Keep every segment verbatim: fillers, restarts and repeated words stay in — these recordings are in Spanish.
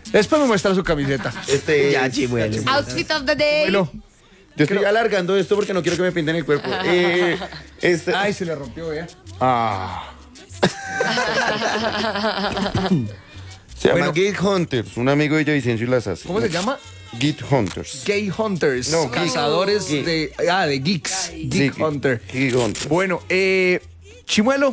Después me muestra su camiseta. Este Ya, es- Chimuelo. Outfit of the day. Bueno, Yo estoy alargando esto porque no quiero que me pinten el cuerpo. Eh, este, ay, se le rompió, ¿eh? ah. Se llama Bueno. Gate Hunters, un amigo de Vicencio y las hace. ¿Cómo se llama? Gate Hunters. Gay Hunters. No, geek. Cazadores Geek. de. Ah, de geeks. Geek Sí, Hunter. Gate Hunters. Bueno, eh. Chimuelo.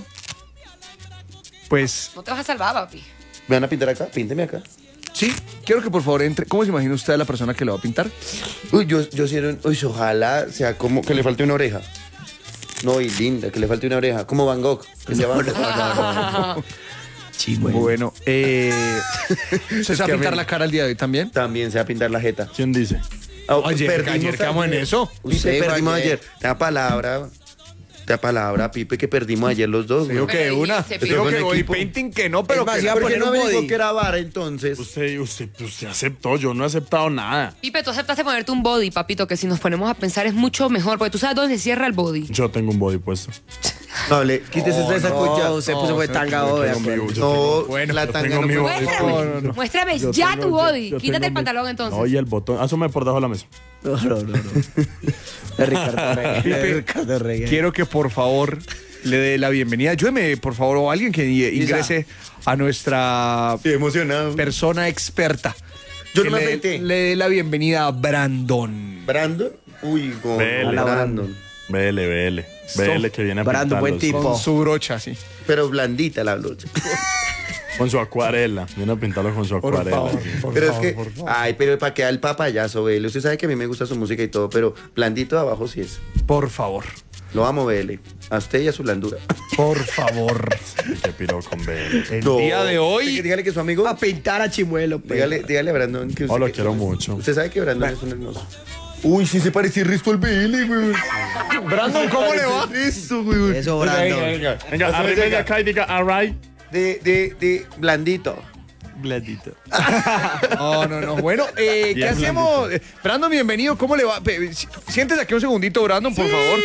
Pues No te vas a salvar, papi. ¿Me van a pintar acá? Pínteme acá. sí, quiero que por favor entre. ¿Cómo se imagina usted a la persona que lo va a pintar? Uy, yo, yo sí era un- uy, ojalá sea como que le falte una oreja. No, y linda, que le falte una oreja. Como Van Gogh. Que sea Van Gogh. Chimuelo. Bueno, eh. ¿Se va a que a pintar mí- la cara el día de hoy también? También se va a pintar la jeta. ¿Quién dice? Ah, Oye, ayer quedamos en eso. Usted Usted perdimos fue ayer. ayer. Te da palabra. Te da palabra, Pipe, que perdimos ayer los dos. Digo güey. que de Pero una. dijiste, Digo Pipe. que body painting que no, pero Es más, que iba a ¿Por qué poner no un averiguó body. que era vara entonces? Usted, usted, usted aceptó, yo no he aceptado nada. Pipe, tú aceptaste ponerte un body, papito, que si nos ponemos a pensar es mucho mejor, porque tú sabes dónde se cierra el body. Yo tengo un body puesto. No, le, quítese No, esa no, cucha. No, se puso No, fue se- tanga yo hoy. tengo mi- acuérdate. yo No, tengo- bueno, la yo tanga tengo no mi fue- body Muéstrame, No, no, no. muéstrame Yo ya tengo- tu yo- body. yo Quítate tengo el mi- pantalón entonces. No, y el botón. Asome por debajo de la mesa. No, no, no, no. Es Ricardo Reyes. Es Ricardo Reyes. quiero que por favor le dé la bienvenida. Ayúdeme, por favor, o alguien que ingrese a nuestra Estoy emocionado. persona experta. Yo Que no me le, afeité. le dé la bienvenida a Brandon. ¿Brandon? Uy, con Vele. Hola, Brandon. Vele, vele. Vele que viene a Brandon, buen pintarlos. tipo. Con su brocha, sí. Pero blandita la brocha. Con su acuarela. Viene a pintarlos con su acuarela. favor, sí. por Pero favor, es que, por favor. ay, pero para que el papayazo, Vele. Usted sabe que a mí me gusta su música y todo, pero blandito de abajo sí es. Por favor. Lo amo, Vele. A usted y a su blandura. Por favor. Qué piro con Vele. El No. día de hoy. Dígale que su amigo. A pintar a Chimuelo. pues. Dígale, dígale a Brandon que usted. Oh, lo que- quiero mucho. Usted sabe que Brandon es un hermoso. Uy, sí se parece resto al Vele, güey. Brandon, ¿cómo le va? Eso, güey. Eso, Brandon. venga. Venga, Eso, arriba de venga. acá y diga, alright. De, de, de blandito. Blandito. No, no, no. Bueno, eh, ¿qué Bien hacemos? Eh, Brandon, bienvenido. ¿Cómo le va? Pe- si- Siéntese aquí un segundito, Brandon, por favor.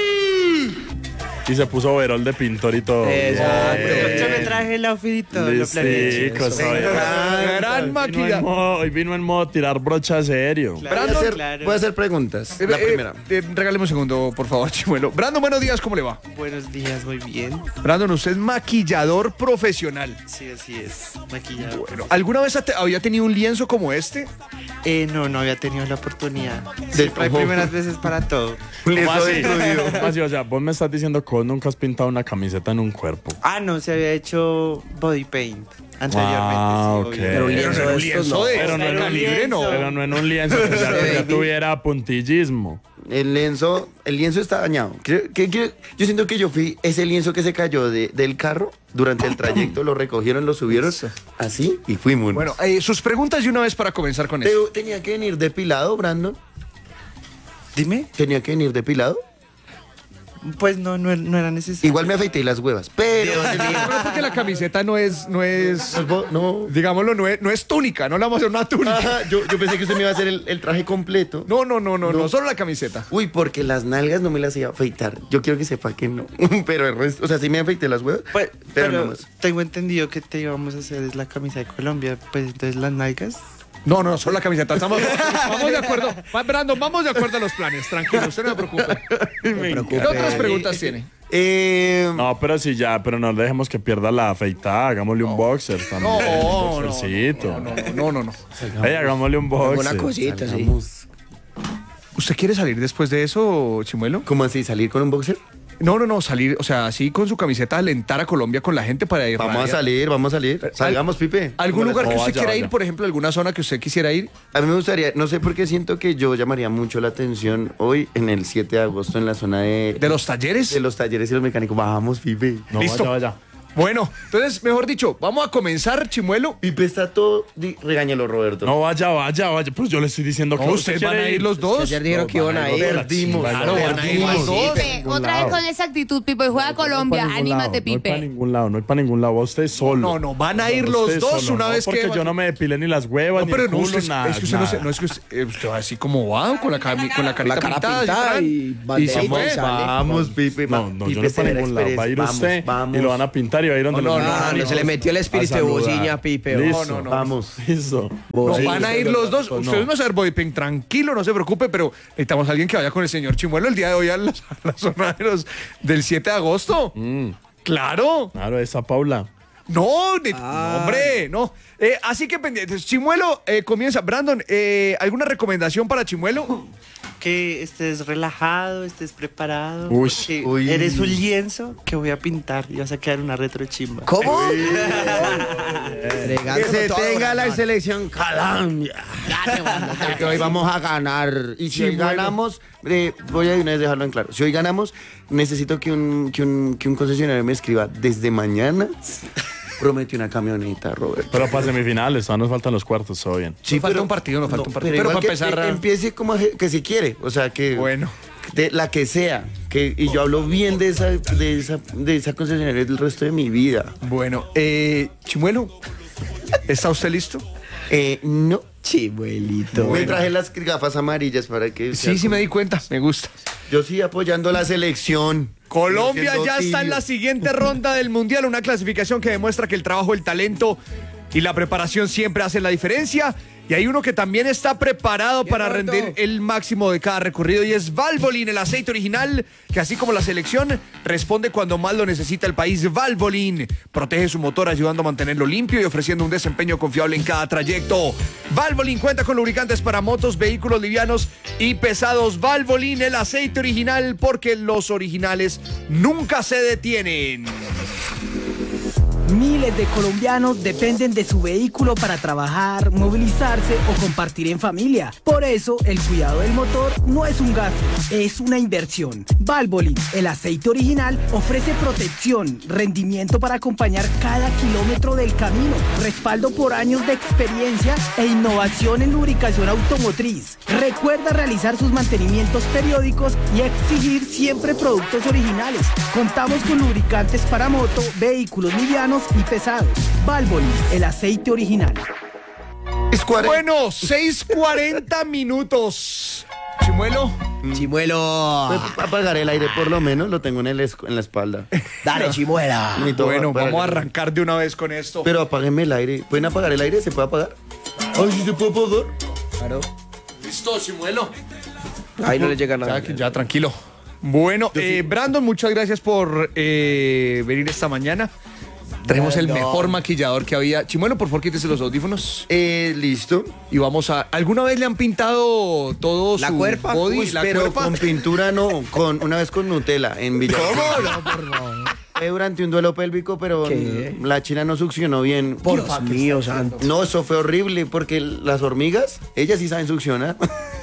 Y se puso overol de pintor y todo. Exacto. Bien. Yo me traje el outfit, lo Listico, planeé. eso, Venga. bien. Gran Vino en máquina. modo- Hoy vino en modo tirar brocha serio. Voy a Brandon, hacer, claro. voy a hacer preguntas. Eh, La eh, primera. eh, regáleme un segundo, por favor, Chimuelo. Brandon, buenos días, ¿cómo le va? Buenos días, muy bien. Brandon, usted es maquillador profesional. Sí, así es. Maquillado. Bueno, ¿alguna vez te- había tenido un lienzo como este? Eh, no, no había tenido la oportunidad. Siempre hay ojo. primeras veces para todo. Un ¿Cómo lienzo así? de estudio. ¿Cómo así? O sea, vos me estás diciendo que vos nunca has pintado una camiseta en un cuerpo. Ah, no, se había hecho body paint anteriormente. Ah, sí, ok. obvio. Pero un Pero lienzo no era un de estos, lienzo no. de Pero no este era un calibre, no. Pero no en un lienzo que ya, que ya tuviera puntillismo. El lienzo, el lienzo está dañado. Creo- que- que- yo siento que yo fui ese lienzo que se cayó de- del carro durante el trayecto, lo recogieron, lo subieron así y fuimos. Bueno, eh, sus preguntas de una vez para comenzar con esto. Te- tenía que venir depilado, Brandon. Dime, Tenía que venir depilado. pues no, no, no era necesario. Igual me afeité las huevas, pero Pero porque la camiseta no es, no es, no. digámoslo, no es, no es túnica, no la vamos a hacer una túnica. Ajá, yo, yo pensé que usted me iba a hacer el, el traje completo. No, no, no, no, no, No. solo la camiseta. Uy, porque las nalgas no me las iba a afeitar. Yo quiero que sepa que no. Pero el resto, o sea, sí me afeité las huevas, Pues, pero, pero no más. tengo entendido que te íbamos a hacer es la camisa de Colombia, pues entonces las nalgas. No, no, solo la camiseta. Estamos, vamos de acuerdo. Va, Brandon, vamos de acuerdo a los planes. Tranquilo, usted no se preocupe. ¿Qué otras preguntas tiene? Eh, No, pero sí ya, pero no dejemos que pierda la afeitada. Hagámosle un boxer también. No, un no, boxercito. no, no, no, no. Ey, hagámosle un boxer. Una cosita, sí. Salgamos. ¿Usted quiere salir después de eso, Chimuelo? ¿Cómo así? ¿Salir con un boxer? No, no, no, salir, o sea, así con su camiseta, alentar a Colombia con la gente para ir. Vamos a salir, vamos a salir. Salgamos, Pipe. ¿Algún lugar que Oh, usted vaya, quiera ir, vaya. por ejemplo, alguna zona que usted quisiera ir? A mí me gustaría, no sé por qué siento que yo llamaría mucho la atención hoy en el siete de agosto en la zona de, ¿De los talleres? de los talleres y los mecánicos. Vamos, Pipe. No, Listo. vaya, vaya. Bueno, entonces, mejor dicho, vamos a comenzar, Chimuelo. Pipe está todo. di- Regáñalo, Roberto. No, vaya, vaya, vaya. Pues yo le estoy diciendo que No, usted ustedes van quiere a ir los dos. Ayer dijeron que iban a ir. Perdimos. Claro, van a ir los dos. Pipe, otra vez con esa actitud, Pipe, y juega a Colombia. Anímate, No hay para Pipe. ningún lado, no hay para ningún lado. Usted solo. No, no, van a ir los Usted dos solo, una no, vez porque que. yo no me depilé ni las huevas, No, ni pero el no, culo, usted, nada. es que usted no, se- nada. no es que usted, eh, usted va así como va con la, cami- con la carita La cara pintada. pintada así, y Fran, y se banderita fue. y sale. Vamos, Pipe. No, no, yo Pipe no es para Severa ningún lado. Va a ir Express. usted Vamos, y lo van a pintar aniversario ahí donde No, los no, Ah, no, se le metió el espíritu A de saludar. bociña a Pipe. Listo. No, no, no. Vamos. Listo. No, Sí, van a ir los dos. Pues no. Ustedes no saben body paint, tranquilo, no se preocupe, pero necesitamos a alguien que vaya con el señor Chimuelo el día de hoy a la, a la zona de los- del siete de agosto. Mm, Claro. claro, esa Paula. No, ni- Ah. no, hombre, no. Eh, así que pendientes. Chimuelo eh, comienza. Brandon, eh, ¿alguna recomendación para Chimuelo? Que estés relajado, estés preparado. Uy, porque uy. Eres un lienzo que voy a pintar y vas a quedar una retrochimba. ¿Cómo? Que se tenga la selección Colombia. Porque hoy vamos a ganar. Y si hoy Chimuelo. ganamos, eh, voy a de una vez dejarlo en claro. Si hoy ganamos, necesito que un, que un, que un concesionario me escriba desde mañana. Promete una camioneta, Robert. Pero para semifinales, todavía nos faltan los cuartos, todo bien. Sí, falta un partido, no falta un partido. Pero, Pero igual para que, empezar, eh, empiece como je- que si quiere. O sea, que. Bueno. De la que sea. Que, y yo hablo bien de esa, de esa, de esa concesionaria el resto de mi vida. Bueno, eh, Chimuelo, ¿está usted listo? Eh, no. Chimuelito. Me traje las gafas amarillas para que. sea Sí, sí me como- di cuenta, me gusta. Yo sí apoyando la selección. Colombia Siendo ya está en tibio. la siguiente ronda del Mundial, una clasificación que demuestra que el trabajo, el talento y la preparación siempre hacen la diferencia. Y hay uno que también está preparado para Roberto. rendir el máximo de cada recorrido y es Valvoline, el aceite original, que así como la selección, responde cuando más lo necesita el país. Valvoline protege su motor ayudando a mantenerlo limpio y ofreciendo un desempeño confiable en cada trayecto. Valvoline cuenta con lubricantes para motos, vehículos livianos y pesados. Valvoline, el aceite original, porque los originales nunca se detienen. Miles de colombianos dependen de su vehículo para trabajar, movilizarse o compartir en familia. Por eso, el cuidado del motor no es un gasto, es una inversión. Valvoline, el aceite original, ofrece protección, rendimiento para acompañar cada kilómetro del camino, respaldo por años de experiencia e innovación en lubricación automotriz. Recuerda realizar sus mantenimientos periódicos y exigir siempre productos originales. Contamos con lubricantes para moto, vehículos livianos y pesados. Valvoline, el aceite original. Es cuarenta. Bueno, seis cuarenta minutos. Chimuelo. Chimuelo. ¿Puede apagar el aire por lo menos? Lo tengo en, el es- en la espalda. Dale, chimuela. Necesito Bueno, apagar vamos a el aire. arrancar de una vez con esto. Pero apáguenme el aire. ¿Pueden apagar el aire? ¿Se puede apagar? Ay, sí se puede apagar. Claro. Listo, Chimuelo. Ahí no le llega Ya, nada. que- ya, tranquilo. Bueno, eh, Brandon, muchas gracias por eh, venir esta mañana. Tenemos el Brandon. mejor maquillador que había. Chimuelo, por favor, quítese los audífonos. Eh, listo. Y vamos a... ¿Alguna vez le han pintado todo ¿La su cuerpa? body? Uy, ¿La pero cuerpa? con pintura no. Con, una vez con Nutella en Villa. ¿Cómo? No, por favor. Fue durante un duelo pélvico, pero ¿Qué? la china no succionó bien. Dios mío, santo. No, eso fue horrible porque las hormigas, ellas sí saben succionar.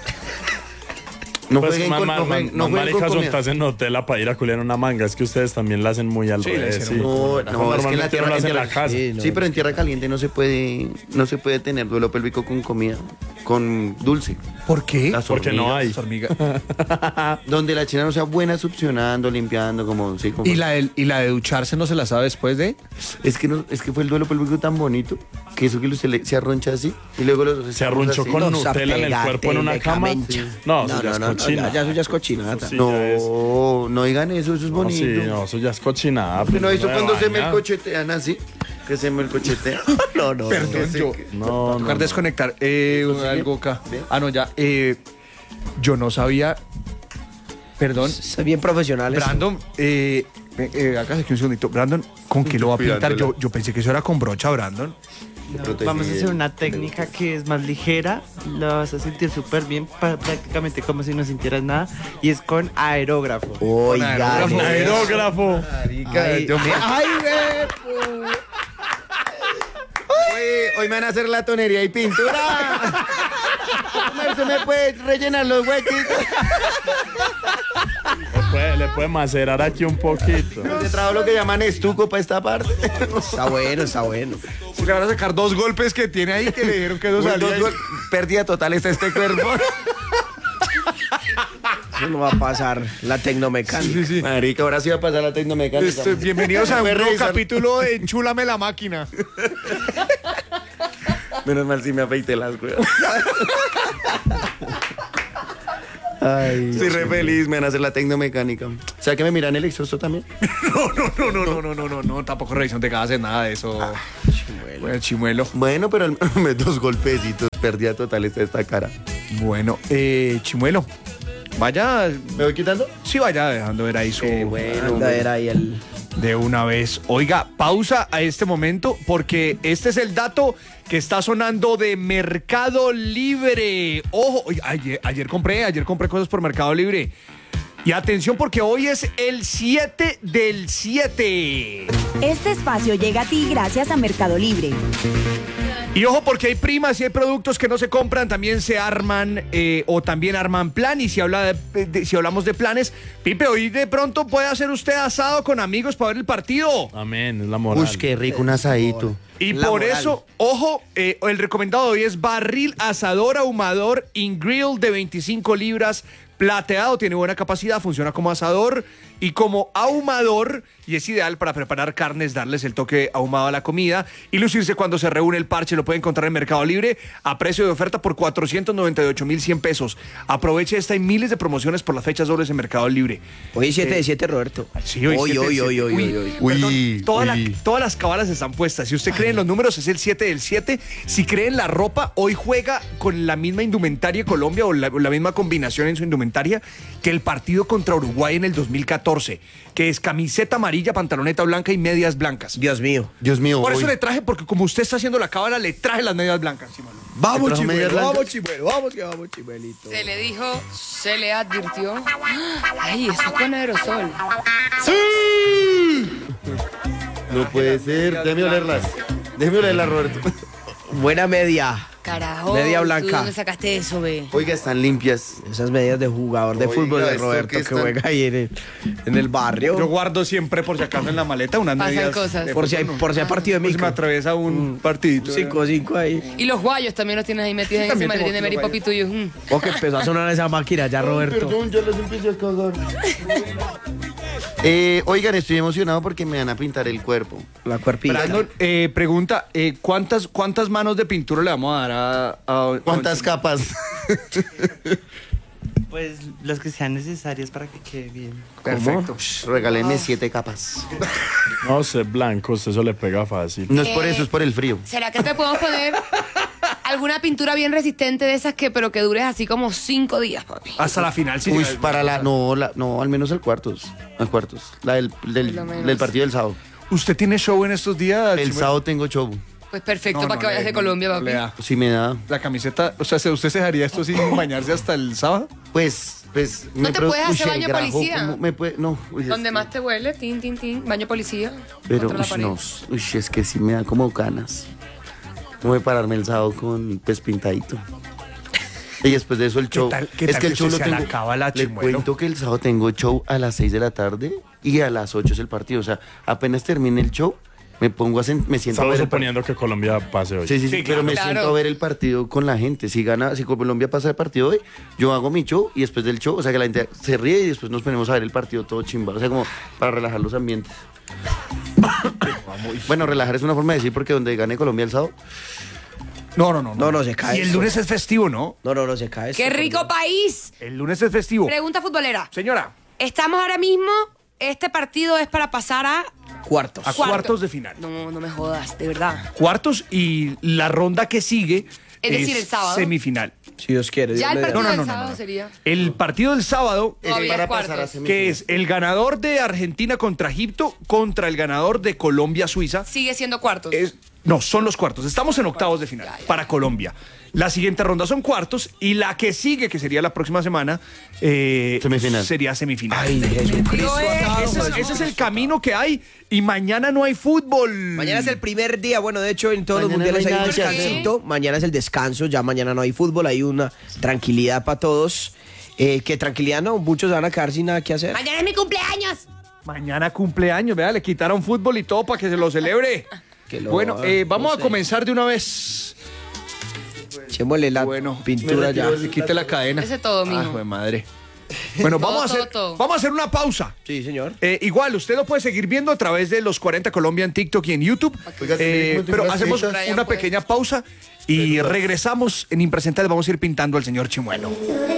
No Pues jueguen más, con, más, no más, jueguen, no más jueguen con maricas comida. untas en Nutella para ir a culiar una manga. Es que ustedes también la hacen muy al Sí, la revés. hicieron Sí. No, no, es que en la Normalmente tierra, uno lo hace en en la tierra- casa. Sí, no. Sí, pero en tierra caliente no se puede, no se puede tener duelo pélvico con comida, con dulce. ¿Por qué? Las Porque no hay. Las hormigas. Donde la china no sea buena succionando, limpiando, como sí, como. ¿Y la, de, ¿Y la de ducharse no se la sabe después de...? Es que no, es que fue el duelo pélvico tan bonito que eso que usted le- se arroncha así y luego los Se arrunchó así. con No, Nutella en el pégate, cuerpo en una cama. megamente. No, No, eso ya no, es no, no, cochina. ya, ya eso ya es cochinata. Sí, ya es- No, no digan eso, eso es No, bonito. sí, no, eso ya es cochinada. ¿No pues, hizo no cuando me se me baña. cochetean así? Que se me cochetean. No, no. Perdón, yo... No, tocar no, desconectar. Eh, ¿Eso sigue? algo acá. ¿Bien? Ah, no, ya. Eh, yo no sabía... Perdón. Son bien profesionales. Brandon, eh, eh, eh, hágase aquí un segundito. Brandon, ¿con qué lo va a pintar? Yo, yo pensé que eso era con brocha, Brandon. No, vamos a hacer una técnica que es más ligera, la vas a sentir súper bien, pa- prácticamente como si no sintieras nada, y es con aerógrafo. Oiga. Con Aerógrafo. Ay, Yo me- ¡Ay, ve! Hoy, hoy me van a hacer la tonería y pintura. ¿Se me puede rellenar los huequitos? Le puede, le puede macerar aquí un poquito. De trabajo lo que llaman estuco para esta parte. Está bueno, está bueno. Si le van a sacar dos golpes que tiene ahí que le dijeron que no Uy, salía. dos gol- Pérdida total está este cuerpo. Eso no va a pasar la tecnomecánica. Sí, sí. Marica, ahora sí va a pasar la tecnomecánica. Este, bienvenidos a un Puede nuevo revisar. capítulo de Enchúlame la máquina. Menos mal si me afeité las huevas. Ay, Estoy re feliz, me van a hacer la tecnomecánica. O sea que me miran el exhausto también. No, no, no, no, no, no, no, no, no, tampoco revisión de gases, nada de eso. Bueno, chimuelo. Bueno, pero al menos dos golpecitos, pérdida total esta, esta cara. Bueno, eh, chimuelo. Vaya, ¿Me voy quitando? sí, vaya dejando ver ahí su... bueno, a ver ahí el... De una vez. Oiga, pausa a este momento porque este es el dato que está sonando de Mercado Libre. Ojo, oye, ayer, ayer compré, ayer compré cosas por Mercado Libre. Y atención porque hoy es el siete del siete. Este espacio llega a ti gracias a Mercado Libre. Y ojo porque hay primas y hay productos que no se compran, también se arman eh, o también arman plan. Y si, habla de, de, si hablamos de planes, Pipe, hoy de pronto puede hacer usted asado con amigos para ver el partido. Amén, es la moral. Uy, qué rico, un asadito. Y La por moral. eso, ojo, eh, el recomendado de hoy es barril asador ahumador in-grill de veinticinco libras, plateado, tiene buena capacidad, funciona como asador y como ahumador y es ideal para preparar carnes, darles el toque ahumado a la comida y lucirse cuando se reúne el parche. Lo puede encontrar en Mercado Libre a precio de oferta por cuatrocientos noventa y ocho mil cien pesos. Aproveche esta y miles de promociones por las fechas dobles en Mercado Libre. Hoy siete de siete, Roberto. Sí, hoy Hoy, siete, hoy, siete. hoy, hoy, Uy, hoy, hoy. Uy, perdón, toda la- uy. todas las cabalas están puestas. Si usted cree en los números, es el siete del siete. Si cree en la ropa, hoy juega con la misma indumentaria Colombia o la, o la misma combinación en su indumentaria que el partido contra Uruguay en el dos mil catorce, que es camiseta amarilla, pantaloneta blanca y medias blancas. Dios mío. Dios mío. Por eso hoy. le traje, porque como usted está haciendo la cábala, le traje las medias blancas. Sí, mano. Vamos, trajo medias chimuelo, blancas? vamos, chimuelo, vamos que vamos, chimuelito. Se le dijo, se le advirtió. Ay, eso es con aerosol. No puede ser. Déjeme olerlas. Déjeme olerlas, Roberto. Buena media. Carajo. Media ¿tú blanca. ¿Dónde sacaste eso, ve? Oiga, están limpias. Esas medidas de jugador de Oiga, fútbol de esto Roberto que que, están- juega ahí en el, en el barrio. Yo guardo siempre, por si acaso, en la maleta unas Pasan medias. cosas. de por si hay, fútbol, por si hay partido de pues, micro. me atraviesa un partidito. cinco cinco ahí. Y los guayos también los tienes ahí metidos en ese También tengo maletín de Mary los Poppy tuyo. Mm. O que empezó a sonar esa máquina ya, Roberto. Perdón, ya les empecé a cagar. Eh, oigan, estoy emocionado porque me van a pintar el cuerpo. La cuerpita. Brandon, eh, pregunta, eh, ¿cuántas, ¿cuántas manos de pintura le vamos a dar a... a- ¿Cuántas capas? Pues los que sean necesarios para que quede bien. Perfecto. Regálenme siete capas. No, usted es blanco, usted eso le pega fácil. No es por Eh, eso, es por el frío. ¿Será que te podemos poner alguna pintura bien resistente de esas que, pero que dures así como cinco días, papi? Hasta la final, sí. Uy, llega- para la. No, la, no, al menos el cuartos. Al cuartos. La del, del, Por lo menos. del partido del sábado. ¿Usted tiene show en estos días? El Chimuelo? sábado tengo show. Pues perfecto No, para no que vayas le- de Colombia, no papi. le da. Si me da. La camiseta, o sea, ¿usted se dejaría esto sin bañarse hasta el sábado? Pues, pues. ¿No me te produ- puedes hacer el baño grajo, policía? ¿cómo me puede? No. uy, es Donde que- más te huele, tin, tin, tin, baño policía. Pero, contra la uy, pared. no. Uy, es que sí me da como ganas. No voy a pararme el sábado con pues pintadito. Y después de eso el show. tal- qué es tal que el que show usted lo se la tengo. acaba la Le Chimuelo? cuento que el sábado tengo show a las seis de la tarde y a las ocho es el partido. O sea, apenas termine el show, me pongo a sen- me siento a Estamos ver el suponiendo que Colombia pase hoy. Sí, sí, sí, Sí, pero me claro. siento a ver el partido con la gente. Si gana, si Colombia pasa el partido hoy, yo hago mi show y después del show, o sea que la gente se ríe y después nos ponemos a ver el partido todo chimba. O sea, como para relajar los ambientes. Bueno, relajar es una forma de decir porque donde gane Colombia el sábado. No, no, no. No, no, se cae Y el esto. lunes es festivo, ¿no? No, no, no se cae. ¡Qué esto, rico país! El lunes es festivo. Pregunta futbolera. Señora, Estamos ahora mismo, este partido es para pasar a... Cuartos. a Cuarto. cuartos de final. No, no me jodas, de verdad. Cuartos y la ronda que sigue Es decir, el sábado. semifinal. Si Dios quiere. Dios Ya el mediante. partido No, no, del no, no, sábado no. sería... El partido del sábado, Es Todavía para es pasar a cuartos. semifinal. que es el ganador de Argentina contra Egipto contra el ganador de Colombia-Suiza. Sigue siendo cuartos. Es- no, son los cuartos. Estamos en octavos de final Ya, ya. para Colombia. La siguiente ronda son cuartos y la que sigue, que sería la próxima semana, eh, Semifinal. sería semifinal. Ay, Jesucristo. Digo, eh, amado, ese, es, Jesús. ese es el camino que hay y mañana no hay fútbol. Mañana es el primer día, bueno, de hecho en todos los Mañana mundiales no hay hay un nada que hacer. descansito, mañana es el descanso, ya mañana no hay fútbol, hay una tranquilidad para todos. Eh, ¿Qué tranquilidad no? Muchos se van a quedar sin nada que hacer. Mañana es mi cumpleaños. Mañana cumpleaños, vea, le quitaron fútbol y todo para que se lo celebre. Que lo- bueno, eh, vamos no a sé. comenzar de una vez. Echémosle la Bueno, pintura ya. Le quite la cadena. Ese todo, mijo. Ah, jue madre. Bueno, Todo, vamos a hacer, todo, todo. vamos a hacer una pausa. Sí, señor. Eh, igual, usted lo puede seguir viendo a través de los cuarenta Colombia en TikTok y en YouTube. Oiga, Eh, ¿cómo te pero unas hacemos fritas? una pequeña pausa y regresamos en Impresentables. Vamos a ir pintando al señor Chimuelo.